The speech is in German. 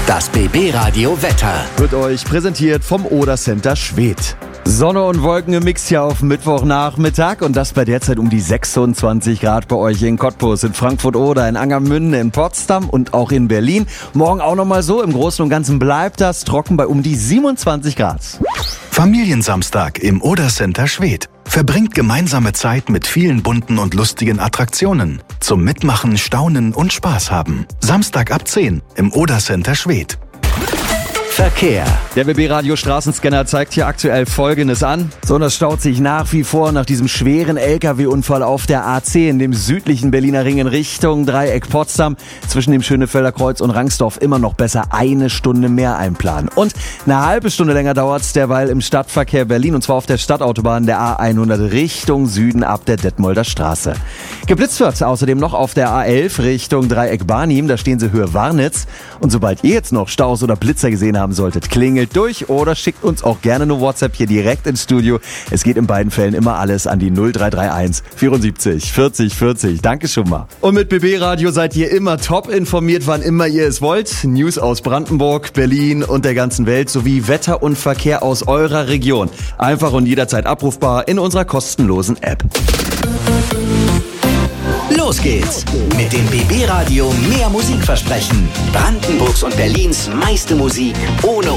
Das BB Radio Wetter wird euch präsentiert vom Oder Center Schwedt. Sonne und Wolken gemixt hier auf Mittwochnachmittag und das bei derzeit um die 26 Grad bei euch in Cottbus, in Frankfurt-Oder, in Angermünde, in Potsdam und auch in Berlin. Morgen auch nochmal so, im Großen und Ganzen bleibt das trocken bei um die 27 Grad. Familiensamstag im Oder Center Schwedt. Verbringt gemeinsame Zeit mit vielen bunten und lustigen Attraktionen. Zum Mitmachen, Staunen und Spaß haben. Samstag ab 10 im Oder Center Schwedt. Verkehr. Der BB Radio Straßenscanner zeigt hier aktuell Folgendes an. So, und das staut sich nach wie vor nach diesem schweren LKW-Unfall auf der A10 in dem südlichen Berliner Ring in Richtung Dreieck Potsdam. Zwischen dem Schönefelder Kreuz und Rangsdorf immer noch besser 1 Stunde mehr einplanen. Und eine halbe Stunde länger dauert es derweil im Stadtverkehr Berlin und zwar auf der Stadtautobahn der A100 Richtung Süden ab der Detmolder Straße. Geblitzt wird außerdem noch auf der A11 Richtung Dreieck Barnim. Da stehen sie Höhe Warnitz. Und sobald ihr jetzt noch Staus oder Blitzer gesehen haben solltet, klingelt durch oder schickt uns auch gerne eine WhatsApp hier direkt ins Studio. Es geht in beiden Fällen immer alles an die 0331 74 40 40. Danke schon mal. Und mit BB Radio seid ihr immer top informiert, wann immer ihr es wollt. News aus Brandenburg, Berlin und der ganzen Welt sowie Wetter und Verkehr aus eurer Region. Einfach und jederzeit abrufbar in unserer kostenlosen App. Los geht's mit dem BB Radio mehr Musik versprechen. Brandenburgs und Berlins meiste Musik ohne